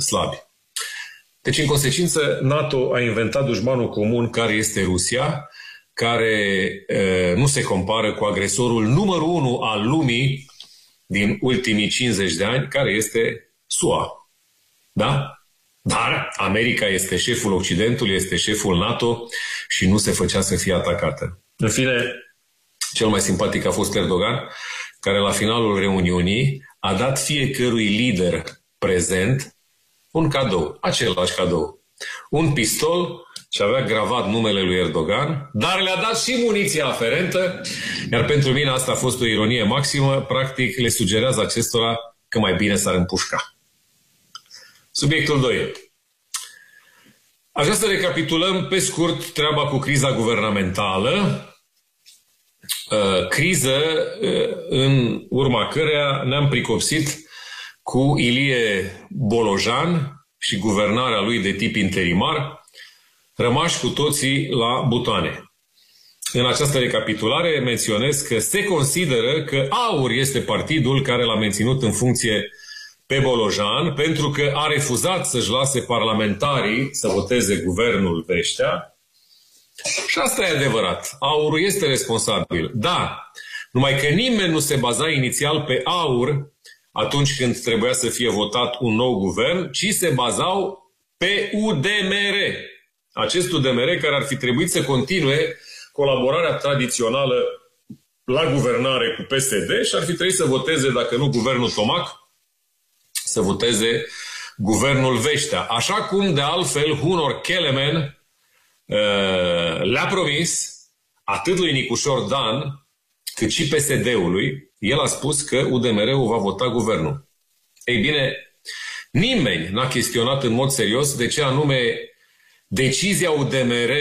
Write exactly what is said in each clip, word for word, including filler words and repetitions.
slabi. Deci, în consecință, NATO a inventat dușmanul comun care este Rusia, care uh, nu se compară cu agresorul numărul unu al lumii din ultimii cincizeci de ani, care este S U A. Da? Dar America este șeful Occidentului, este șeful NATO și nu se făcea să fie atacată. În fine, cel mai simpatic a fost Erdogan, care la finalul reuniunii a dat fiecărui lider prezent un cadou, același cadou. Un pistol ce avea gravat numele lui Erdogan, dar le-a dat și muniția aferentă, iar pentru mine asta a fost o ironie maximă, practic le sugerează acestora că mai bine s-ar împușca. Subiectul doi. Aș vrea să recapitulăm pe scurt treaba cu criza guvernamentală, criză în urma căreia ne-am pricopsit cu Ilie Bolojan și guvernarea lui de tip interimar, rămași cu toții la butoane. În această recapitulare menționez că se consideră că AUR este partidul care l-a menținut în funcție pe Bolojan pentru că a refuzat să-și lase parlamentarii să voteze guvernul Veștea. Și asta e adevărat. AUR este responsabil. Da, numai că nimeni nu se baza inițial pe AUR atunci când trebuia să fie votat un nou guvern, ci se bazau pe U D M R. Acest U D M R care ar fi trebuit să continue colaborarea tradițională la guvernare cu P S D și ar fi trebuit să voteze, dacă nu guvernul Tomac, să voteze guvernul Veștea. Așa cum, de altfel, Hunor Kelemen le-a promis atât lui Nicușor Dan cât și P S D-ului. El a spus că U D M R-ul va vota guvernul. Ei bine, nimeni n-a chestionat în mod serios de ce anume decizia U D M R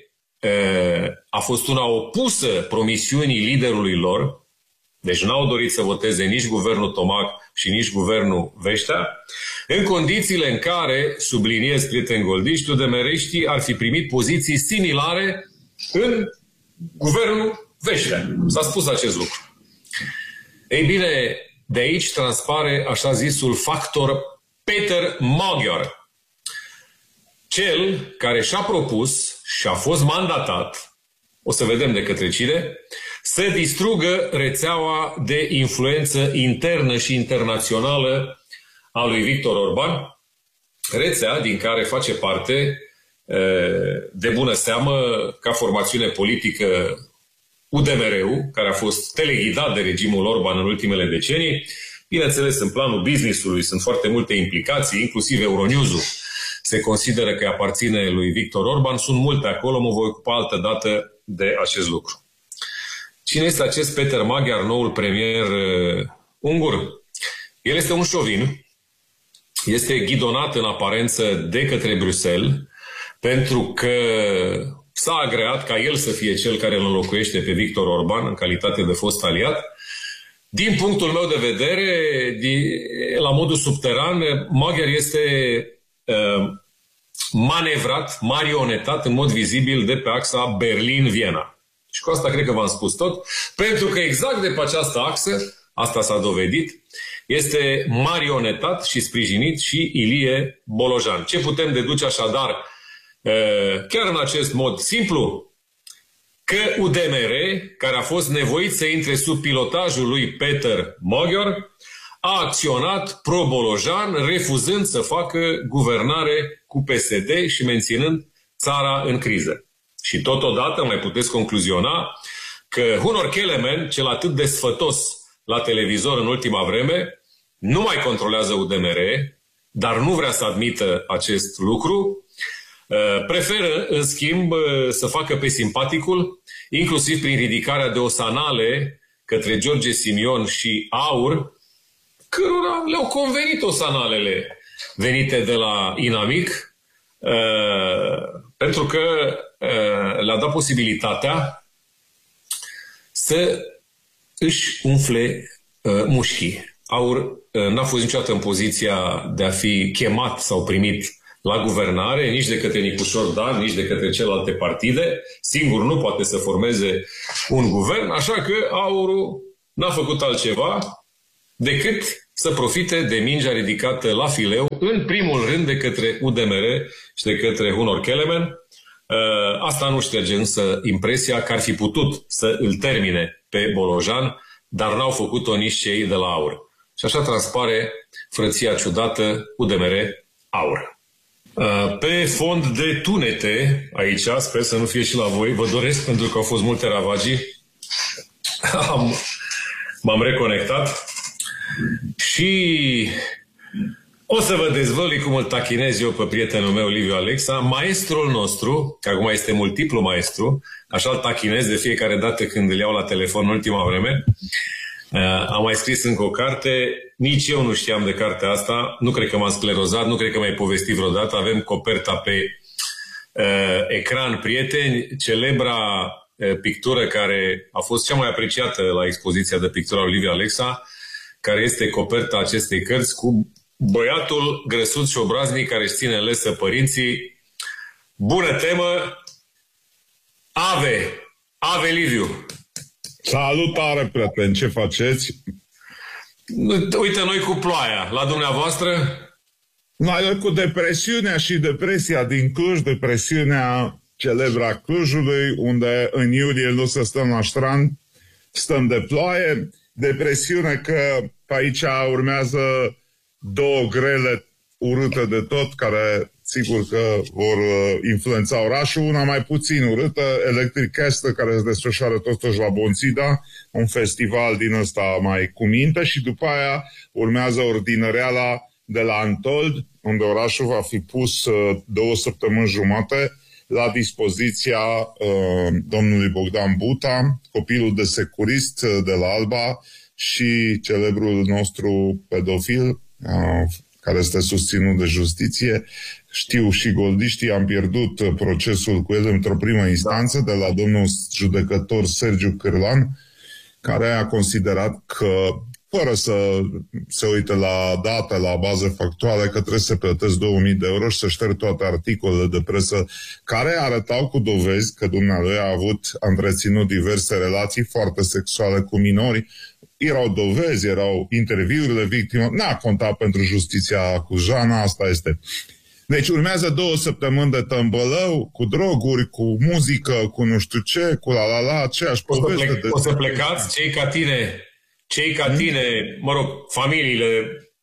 a fost una opusă promisiunii liderului lor. Deci n-au dorit să voteze nici guvernul Tomac și nici guvernul Veștea, în condițiile în care, subliniez, prieteni goldiști, U D M R-știi ar fi primit poziții similare în guvernul Veștea. S-a spus acest lucru. Ei bine, de aici transpare așa zisul factor Peter Magyar, cel care și-a propus și a fost mandatat, o să vedem de către cine, să distrugă rețeaua de influență internă și internațională a lui Victor Orban, rețea din care face parte, de bună seamă, ca formațiune politică, U D M R-ul, care a fost teleghidat de regimul Orban în ultimele decenii. Bineînțeles, în planul business-ului sunt foarte multe implicații, inclusiv Euronews-ul se consideră că aparține lui Victor Orban. Sunt multe acolo, mă voi ocupa altă dată de acest lucru. Cine este acest Peter Magyar, noul premier uh, ungur? El este un șovin, este ghidonat în aparență de către Bruxelles, pentru că s-a agreat ca el să fie cel care îl înlocuiește pe Victor Orban în calitate de fost aliat. Din punctul meu de vedere, la modul subteran, Magyar este uh, manevrat, marionetat în mod vizibil de pe axa Berlin-Viena. Și cu asta cred că v-am spus tot, pentru că exact de pe această axă, asta s-a dovedit, este marionetat și sprijinit și Ilie Bolojan. Ce putem deduce așadar, chiar în acest mod simplu? Că U D M R, care a fost nevoit să intre sub pilotajul lui Peter Magyar, a acționat pro-Bolojan, refuzând să facă guvernare cu P S D și menținând țara în criză. Și totodată mai puteți concluziona că Hunor Kelemen, cel atât de sfătos la televizor în ultima vreme, nu mai controlează U D M R, dar nu vrea să admită acest lucru. Preferă, în schimb, să facă pe simpaticul, inclusiv prin ridicarea de osanale către George Simion și AUR, cărora le-au convenit osanalele venite de la inamic, pentru că le-a dat posibilitatea să își umfle mușchii. AUR n-a fost niciodată în poziția de a fi chemat sau primit la guvernare, nici de către Nicușor Dan, nici de către celelalte partide. Singur nu poate să formeze un guvern, așa că AUR n-a făcut altceva decât să profite de mingea ridicată la fileu, în primul rând de către U D M R și de către Hunor Kelemen. Asta nu șterge însă impresia că ar fi putut să îl termine pe Bolojan, dar n-au făcut-o nici cei de la AUR. Și așa transpare frăția ciudată U D M R-AUR. Pe fond de tunete, aici, sper să nu fie și la voi, vă doresc, pentru că au fost multe ravagii, Am, m-am reconectat și o să vă dezvălui cum îl tachinez eu pe prietenul meu, Liviu Alexa, maestrul nostru, că acum este multiplu maestru, așa îl tachinez de fiecare dată când îl iau la telefon în ultima vreme. Am mai scris încă o carte, nici eu nu știam de cartea asta, nu cred că m-am sclerozat, nu cred că mi-ai povestit vreodată, avem coperta pe uh, ecran, prieteni, celebra pictură care a fost cea mai apreciată la expoziția de pictură a lui Liviu Alexa, care este coperta acestei cărți cu băiatul grăsuț și obraznic care își ține în lesă părinții. Bună temă! Ave! Ave, Liviu! Salutare, prieten! Ce faceți? Uite, noi cu ploaia. La dumneavoastră? Noi cu depresiunea și depresia din Cluj, depresiunea celebra Clujului, unde în iulie nu să stăm la strand, stăm de ploaie, depresiune că pe aici urmează două grele urâte de tot, care sigur că vor influența orașul, una mai puțin urâtă, Electric Castle, care se desfășoară totuși la Bonțida, un festival din ăsta mai cu minte, și după aia urmează ordinăreala de la Antold, unde orașul va fi pus două săptămâni jumate la dispoziția uh, domnului Bogdan Buta, copilul de securist de la Alba și celebrul nostru pedofil, uh, care este susținut de justiție. Știu și goldiștii, am pierdut procesul cu el într-o primă instanță de la domnul judecător Sergiu Cârlan, care a considerat că, fără să se uite la date, la baze factuale, că trebuie să plătesc două mii de euro și să șterg toate articolele de presă care arătau cu dovezi că dumnealui a avut, a întreținut diverse relații foarte sexuale cu minori. Erau dovezi, erau interviurile victimelor, n-a contat pentru justiția cu Jana, asta este. Deci urmează două săptămâni de tămbălău, cu droguri, cu muzică, cu nu știu ce, cu la la la, aceeași poveste. O să, plec, de... o să plecați cei ca tine, cei ca tine, mă rog, familiile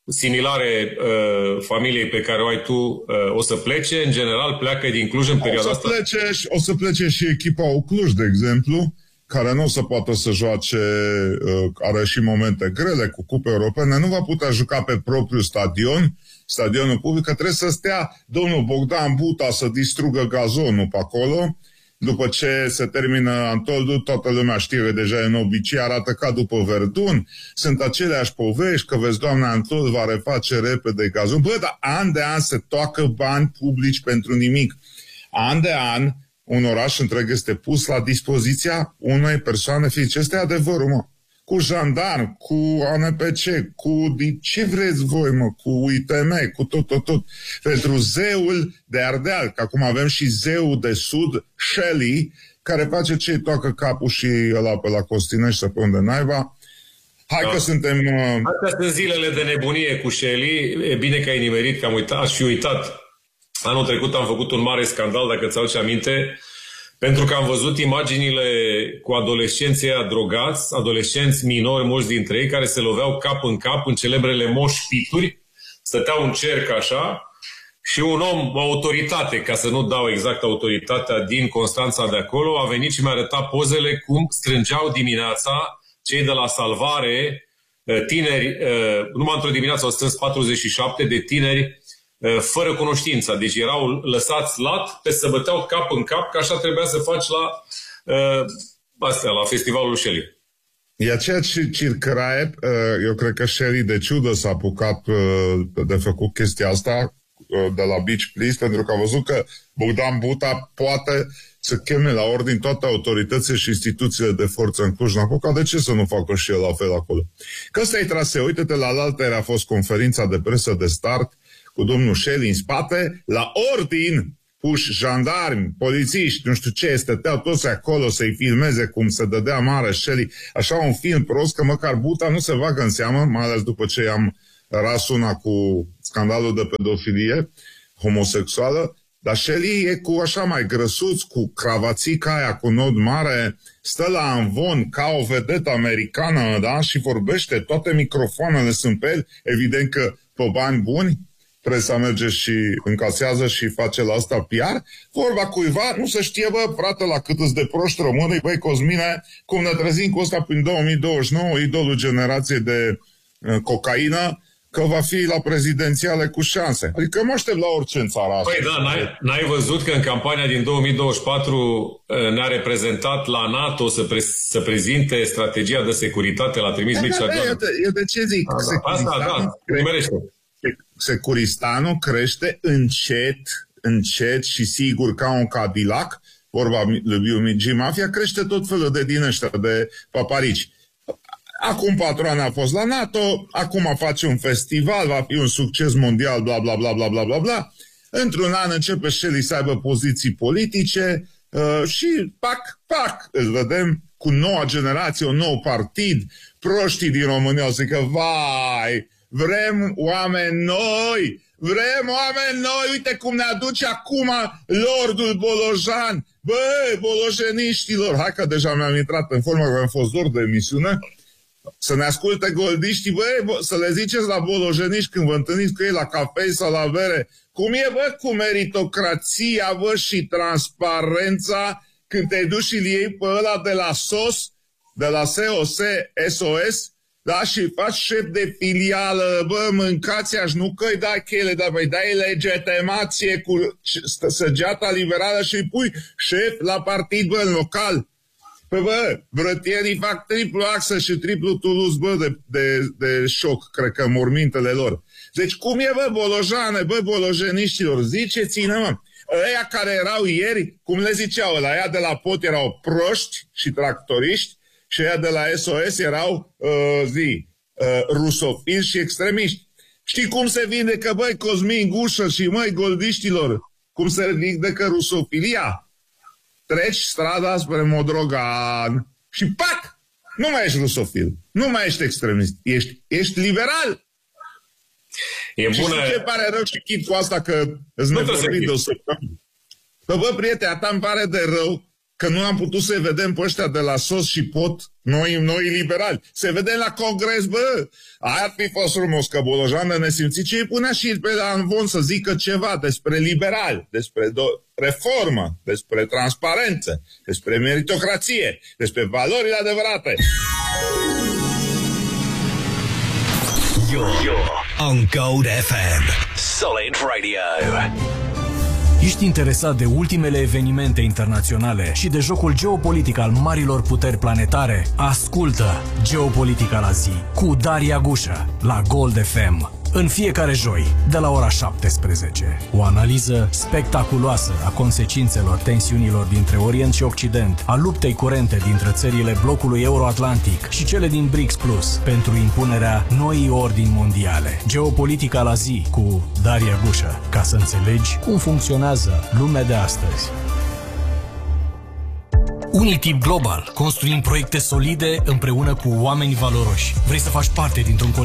similare uh, familiei pe care o ai tu, uh, o să plece, în general pleacă din Cluj în perioada o să asta? Plece, o să plece și echipa Cluj, de exemplu, care nu o să poată să joace, uh, are și momente grele cu cupe europene, nu va putea juca pe propriul stadion, stadionul public, că trebuie să stea domnul Bogdan Buta să distrugă gazonul pe acolo. După ce se termină Antoldul, toată lumea știe, deja în obicei arată ca după Verdun. Sunt aceleași povești, că vezi, doamna Antold va reface repede gazon. Bă, dar an de an se toacă bani publici pentru nimic. An de an, un oraș întreg este pus la dispoziția unei persoane fizice. Este adevărul, mă. Cu jandarm, cu A N P C, cu ce vreți voi, mă, cu I T M, cu tot, tot, tot. Pentru zeul de Ardeal, că acum avem și zeul de sud, Shelly, care face ce-i toacă capul și ăla pe la Costinești să pe unde naiba. Hai da. Că suntem... Uh... Astea sunt zilele de nebunie cu Shelly. E bine că ai nimerit, că am uitat, aș fi uitat. Anul trecut am făcut un mare scandal, dacă ți-aduci aminte, pentru că am văzut imaginile cu adolescenții drogați, adolescenți minori, mulți dintre ei, care se loveau cap în cap în celebrele moșpituri, stăteau în cerc așa, și un om, o autoritate, ca să nu dau exact autoritatea din Constanța de acolo, a venit și mi-a arătat pozele cum strângeau dimineața cei de la Salvare, tineri, numai într-o dimineață au strâns patruzeci și șapte de tineri fără cunoștință. Deci erau lăsați lat, pe să băteau cap în cap, că așa trebuia să faci la uh, astea, la festivalul Shelly. E aceea circăraie, eu cred că Shelly de ciudă s-a apucat de făcut chestia asta de la Beach Please, pentru că a văzut că Bogdan Buta poate să cheme la ordine toate autoritățile și instituțiile de forță în Cluj-Napoca. De ce să nu facă și el la fel acolo? Că ăsta e traseu. Uite-te, la altă a fost conferința de presă de start cu domnul Shelly în spate, la ordin puși jandarmi, polițiști, nu știu ce, stăteau toți acolo să-i filmeze cum se dădea mare Shelley. Așa un film prost că măcar buta nu se bagă în seamă, mai ales după ce am ras una cu scandalul de pedofilie homosexuală. Dar Shelley e cu așa mai grăsuț, cu cravațica aia, cu nod mare, stă la amvon ca o vedetă americană, da? Și vorbește, toate microfoanele sunt pe el, evident că pe bani buni, presa merge și încasează și face la asta P R. Vorba cuiva, nu se știe, bă, frate, la cât îți de proști români, băi, Cosmine, cum ne trezim cu ăsta prin două mii douăzeci și nouă, idolul generației de uh, cocaină, că va fi la prezidențiale cu șanse. Adică mă aștept la orice în țara asta. Păi da, n-ai, n-ai văzut că în campania din două mii douăzeci și patru ne-a reprezentat la NATO să, pre, să prezinte strategia de securitate, l-a trimis Mircea Dianu. Eu de ce zic? Da, asta, da, crește. Securistanul crește încet, încet și sigur ca un Cadillac, vorba lui G Mafia, crește tot felul de din ăștia, de paparici. Acum patroana a fost la NATO, acum face un festival, va fi un succes mondial, bla bla bla bla bla bla bla. Într-un an începe Shelley să aibă poziții politice uh, și pac, pac, îl vedem cu noua generație, un nou partid. Proștii din România o să zică, vai, vrem oameni noi, vrem oameni noi, uite cum ne aduce acum Lordul Bolojan. Bă, bolojeniștilor, hai că deja mi-am intrat în formă că am fost dor de emisiune. Să ne asculte goldiștii, băi, să le ziceți la bolojeniști când vă întâlniți cu ei la cafei sau la bere. Cum e, bă, cu meritocrația, bă, și transparența când te duci și îl iei pe ăla de la S O S, de la S O S, S O S, da, și faci șef de filială, bă, mâncați-aș, nu că-i dai chele, dar băi, dai legitimație cu săgeata liberală și îi pui șef la partid, bă, în local. Păi bă, brătierii fac triplu axă și triplu Toulouse, bă, de, de, de șoc, cred că, mormintele lor. Deci cum e, bă, bolojane, bă, bolojeniștilor, ziceți-ne, mă, ăia care erau ieri, cum le ziceau, ăla, ăia de la Pot erau proști și tractoriști și ăia de la S O S erau, uh, zi, uh, rusofili și extremiști. Știi cum se vindecă, băi, Cosmin Gușă și, măi, goldiștilor, cum se vindecă rusofilia? Treci strada spre Modrogan și pac! Nu mai ești rusofil, nu mai ești extremist, ești, ești liberal. E și bună... ce pare rău și chit cu asta că îți ne vorbi de o săptămână. Că bă, prietene, ta îmi pare de rău că nu am putut să-i vedem pe ăștia de la S O S și Pot, noi, noi liberali. Se vedem la congres, bă! Aia ar fi fost frumos, că Bolojan de nesimțit ce îi punea și pe la Anvon să zică ceva despre liberali, despre reformă, despre transparență, despre meritocrație, despre valorile adevărate. You're on Gold F M. Solid Radio. Ești interesat de ultimele evenimente internaționale și de jocul geopolitic al marilor puteri planetare? Ascultă Geopolitica la zi cu Daria Gușă la Gold F M. În fiecare joi, de la ora șaptesprezece. O analiză spectaculoasă a consecințelor tensiunilor dintre Orient și Occident, a luptei curente dintre țările blocului Euro-Atlantic și cele din BRICS Plus pentru impunerea noii ordini mondiale. Geopolitica la zi cu Daria Gușă, ca să înțelegi cum funcționează lumea de astăzi. Unitip Global. Construim proiecte solide împreună cu oameni valoroși. Vrei să faci parte dintr-un